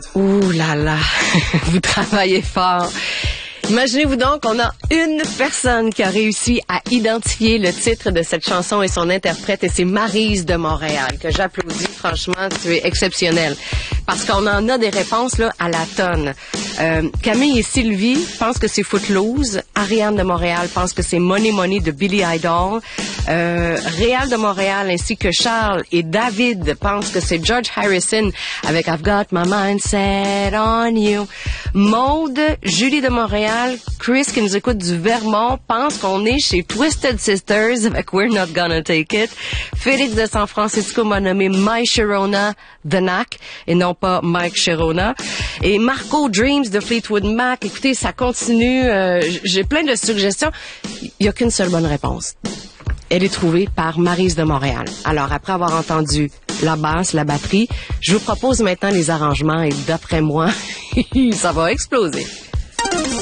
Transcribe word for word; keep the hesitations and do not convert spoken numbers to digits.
Ouh là là, vous travaillez fort. Imaginez-vous donc, on a une personne qui a réussi à identifier le titre de cette chanson et son interprète, et c'est Maryse de Montréal, que j'applaudis. Franchement, tu es exceptionnelle. Parce qu'on en a des réponses là à la tonne. Euh, Camille et Sylvie pensent que c'est Footloose. Ariane de Montréal pense que c'est Money Money de Billy Idol. Euh, Réal de Montréal ainsi que Charles et David pensent que c'est George Harrison avec I've Got My Mind Set on You. Maude, Julie de Montréal, Chris qui nous écoute du Vermont pense qu'on est chez Twisted Sisters avec We're Not Gonna Take It. Félix de San Francisco m'a nommé My Sharona The Knack et non pas Mike Sharona. Et Marco Dreams de Fleetwood Mac. Écoutez, ça continue. Euh, j'ai plein de suggestions. Il n'y a qu'une seule bonne réponse. Elle est trouvée par Maryse de Montréal. Alors, après avoir entendu la basse, la batterie, je vous propose maintenant les arrangements et d'après moi, ça va exploser.